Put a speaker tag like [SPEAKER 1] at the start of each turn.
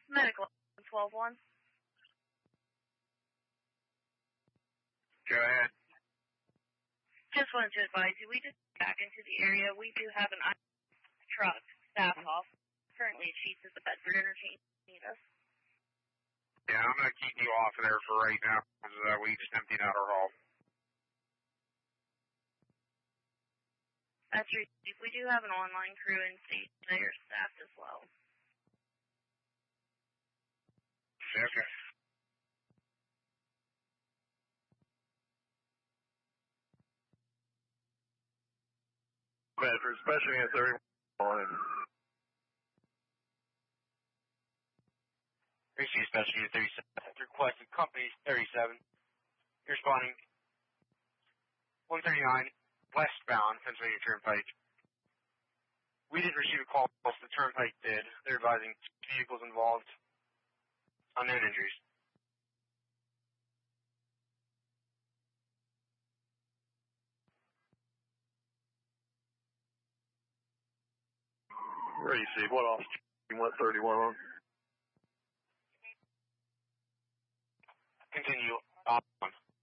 [SPEAKER 1] Medical 12-1.
[SPEAKER 2] Go ahead.
[SPEAKER 1] Just wanted to advise you, we just back into the area. We do have an truck staff off. Currently at Sheets at the Bedford Interchange. Need us.
[SPEAKER 2] Yeah, I'm going to keep you off of there for right now because we just emptied out our hall.
[SPEAKER 1] That's your Chief. We do have an online crew in station. They are staffed as well.
[SPEAKER 2] Okay.
[SPEAKER 3] Bedford, Special Unit 31.
[SPEAKER 4] Receive Special Unit 37. Requested Company 37. You're responding 139 westbound Pennsylvania Turnpike. We didn't receive a call, the Turnpike did. They're advising 2 vehicles involved. Unknown injuries.
[SPEAKER 3] Receive. What else? You went 31 on?
[SPEAKER 4] Continue on.